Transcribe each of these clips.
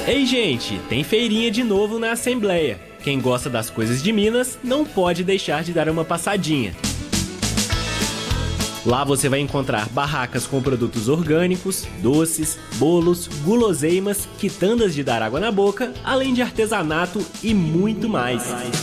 Ei, gente, tem feirinha de novo na Assembleia. Quem gosta das coisas de Minas não pode deixar de dar uma passadinha. Lá você vai encontrar barracas com produtos orgânicos, doces, bolos, guloseimas, quitandas de dar água na boca, além de artesanato e muito mais.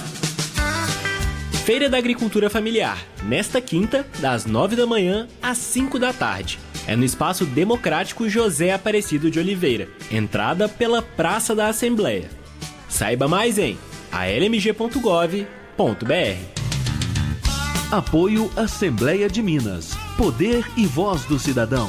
Feira da Agricultura Familiar, nesta quinta, das 9 da manhã às 5 da tarde. É no Espaço Democrático José Aparecido de Oliveira, entrada pela Praça da Assembleia. Saiba mais em almg.gov.br. Apoio Assembleia de Minas. Poder e voz do cidadão.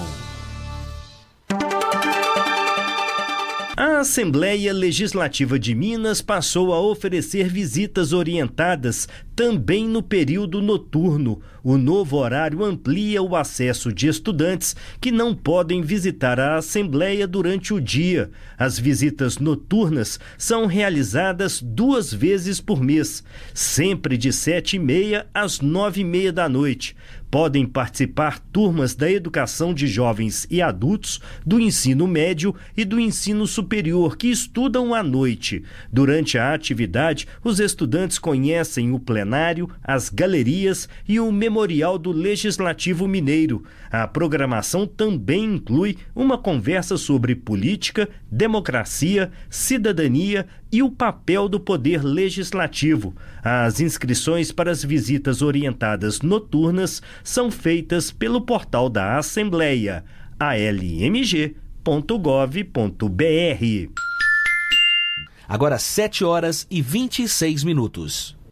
A Assembleia Legislativa de Minas passou a oferecer visitas orientadas também no período noturno. O novo horário amplia o acesso de estudantes que não podem visitar a Assembleia durante o dia. As visitas noturnas são realizadas 2 vezes por mês, sempre de 7h30 às 9h30 da noite. Podem participar turmas da educação de jovens e adultos, do ensino médio e do ensino superior que estudam à noite. Durante a atividade, os estudantes conhecem o plenário, as galerias e o Memorial do Legislativo Mineiro. A programação também inclui uma conversa sobre política, democracia, cidadania e o papel do poder legislativo. As inscrições para as visitas orientadas noturnas são feitas pelo portal da Assembleia, almg.gov.br. Agora 7h26.